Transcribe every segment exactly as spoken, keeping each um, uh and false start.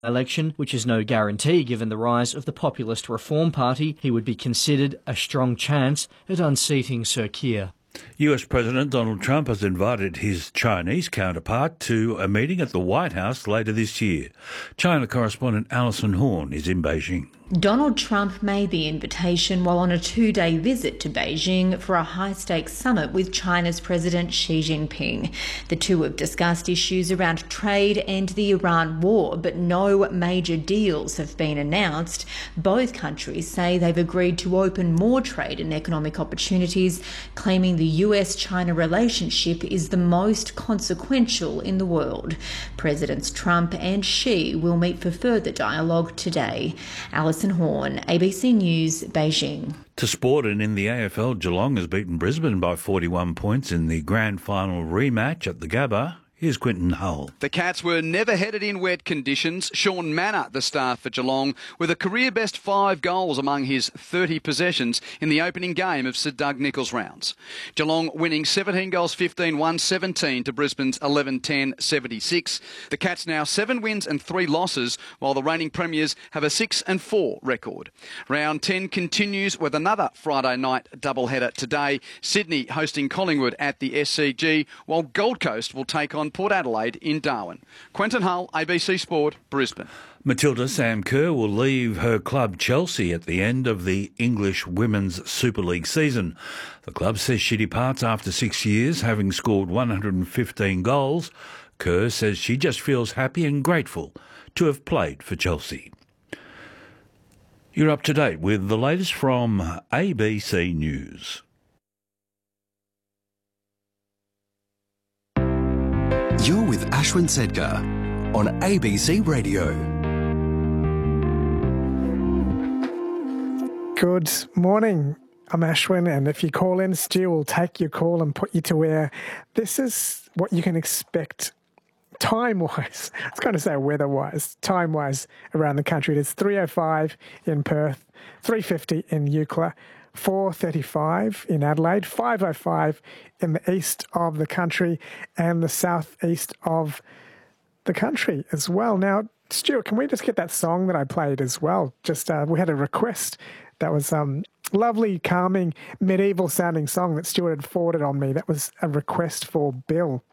election, which is no guarantee given the rise of the populist Reform Party, he would be considered a strong chance at unseating Sir Keir. U S President Donald Trump has invited his Chinese counterpart to a meeting at the White House later this year. China correspondent Alison Horn is in Beijing. Donald Trump made the invitation while on a two-day visit to Beijing for a high-stakes summit with China's President Xi Jinping. The two have discussed issues around trade and the Iran war, but no major deals have been announced. Both countries say they've agreed to open more trade and economic opportunities, claiming the U S China relationship is the most consequential in the world. Presidents Trump and Xi will meet for further dialogue today. Alison Horn, A B C News, Beijing. To sport, and in the A F L, Geelong has beaten Brisbane by forty-one points in the grand final rematch at the Gabba. Here's Quinton Hull. The Cats were never headed in wet conditions. Sean Manor, the star for Geelong, with a career-best five goals among his thirty possessions in the opening game of Sir Doug Nicholls rounds. Geelong winning seventeen goals fifteen, one seventeen to Brisbane's eleven ten seventy-six. The Cats now seven wins and three losses, while the reigning premiers have a six and four record. Round ten continues with another Friday night doubleheader today. Sydney hosting Collingwood at the S C G, while Gold Coast will take on Port Adelaide in Darwin. Quentin Hull, A B C Sport, Brisbane. Matilda Sam Kerr will leave her club Chelsea at the end of the English Women's Super League season. The club says she departs after six years, having scored one hundred fifteen goals. Kerr says she just feels happy and grateful to have played for Chelsea. You're up to date with the latest from A B C News. You're with Ashwin Sedkar on A B C Radio. Good morning. I'm Ashwin, and if you call in, Stu will take your call and put you to air. This is what you can expect time-wise. I was going to say weather-wise, time-wise around the country. It's three oh five in Perth, three fifty in Eucla, four thirty-five in Adelaide, five oh five in the east of the country and the southeast of the country as well. Now, Stuart, can we just get that song that I played as well? Just uh, we had a request that was um lovely, calming, medieval-sounding song that Stuart had forwarded on me. That was a request for Bill.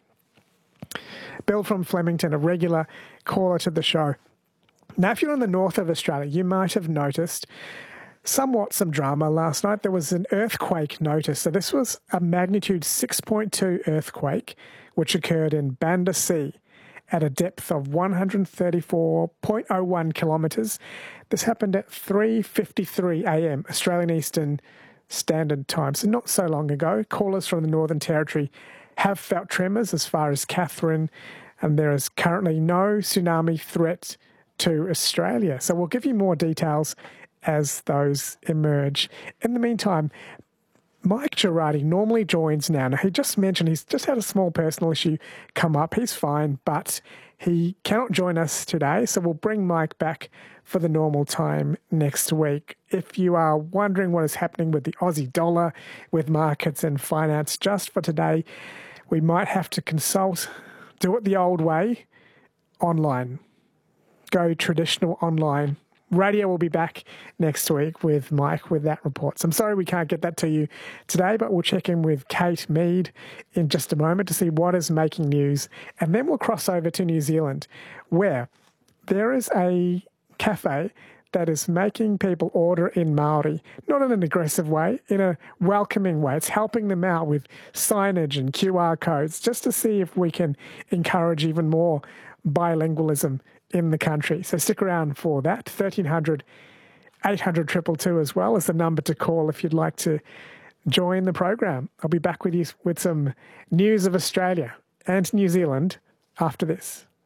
Bill from Flemington, a regular caller to the show. Now, if you're in the north of Australia, you might have noticed somewhat some drama last night. There was an earthquake notice. So this was a magnitude six point two earthquake, which occurred in Banda Sea at a depth of one hundred thirty-four point oh one kilometres. This happened at three fifty-three a m Australian Eastern Standard Time, so not so long ago. Callers from the Northern Territory have felt tremors as far as Catherine, and there is currently no tsunami threat to Australia. So we'll give you more details as those emerge. In the meantime, Mike Girardi normally joins now. Now, he just mentioned he's just had a small personal issue come up. He's fine, but he cannot join us today, so we'll bring Mike back for the normal time next week. If you are wondering what is happening with the Aussie dollar, with markets and finance, just for today, we might have to consult, do it the old way, online. Go traditional online. Radio will be back next week with Mike with that report. So I'm sorry we can't get that to you today, but we'll check in with Kate Mead in just a moment to see what is making news. And then we'll cross over to New Zealand, where there is a cafe that is making people order in Māori, not in an aggressive way, in a welcoming way. It's helping them out with signage and Q R codes just to see if we can encourage even more bilingualism in the country. So stick around for that. thirteen hundred, eight hundred, two two two as well is the number to call if you'd like to join the program. I'll be back with you with some news of Australia and New Zealand after this.